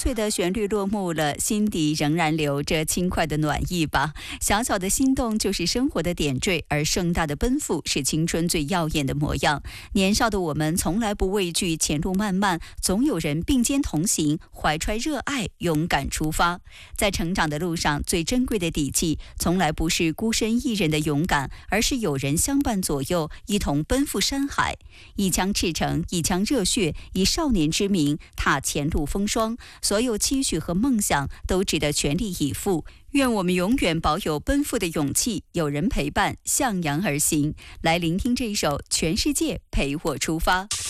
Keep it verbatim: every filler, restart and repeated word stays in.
脆的旋律落幕了，心底仍然留着轻快的暖意吧。小小的心动就是生活的点缀，而盛大的奔赴是青春最耀眼的模样。年少的我们从来不畏惧前路漫漫，总有人并肩同行，怀揣热爱，勇敢出发。在成长的路上，最珍贵的底气，从来不是孤身一人的勇敢，而是有人相伴左右，一同奔赴山海。一腔赤诚，一腔热血，以少年之名踏前路风霜，所有期许和梦想都值得全力以赴。愿我们永远保有奔赴的勇气，有人陪伴，向阳而行。来聆听这一首《全世界陪我出发》。